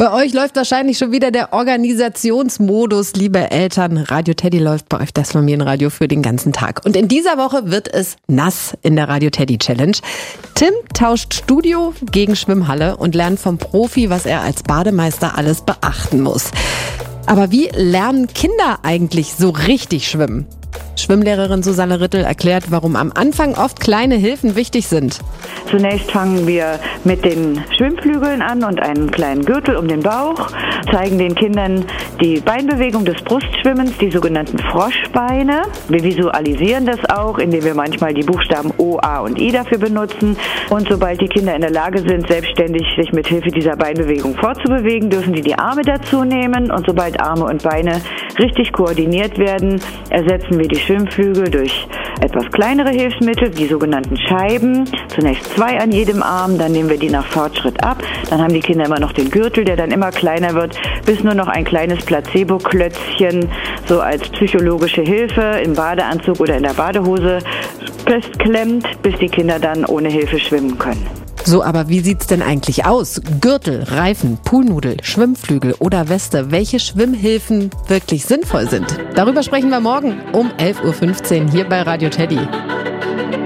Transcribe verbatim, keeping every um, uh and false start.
Bei euch läuft wahrscheinlich schon wieder der Organisationsmodus, liebe Eltern. Radio Teddy läuft bei euch das Familienradio für den ganzen Tag. Und in dieser Woche wird es nass in der Radio Teddy Challenge. Tim tauscht Studio gegen Schwimmhalle und lernt vom Profi, was er als Bademeister alles beachten muss. Aber wie lernen Kinder eigentlich so richtig schwimmen? Schwimmlehrerin Susanne Rittel erklärt, warum am Anfang oft kleine Hilfen wichtig sind. Zunächst fangen wir mit den Schwimmflügeln an und einem kleinen Gürtel um den Bauch, zeigen den Kindern die Beinbewegung des Brustschwimmens, die sogenannten Froschbeine. Wir visualisieren das auch, indem wir manchmal die Buchstaben O, A und I dafür benutzen. Und sobald die Kinder in der Lage sind, selbstständig sich mit Hilfe dieser Beinbewegung fortzubewegen, dürfen sie die Arme dazu nehmen. Und sobald Arme und Beine richtig koordiniert werden, ersetzen wir die Schwimmflügel durch etwas kleinere Hilfsmittel, die sogenannten Scheiben. Zunächst zwei an jedem Arm, dann nehmen wir die nach Fortschritt ab. Dann haben die Kinder immer noch den Gürtel, der dann immer kleiner wird, bis nur noch ein kleines Placebo-Klötzchen so als psychologische Hilfe im Badeanzug oder in der Badehose festklemmt, bis die Kinder dann ohne Hilfe schwimmen können. So, aber wie sieht's denn eigentlich aus? Gürtel, Reifen, Poolnudel, Schwimmflügel oder Weste, welche Schwimmhilfen wirklich sinnvoll sind? Darüber sprechen wir morgen um elf Uhr fünfzehn hier bei Radio Teddy.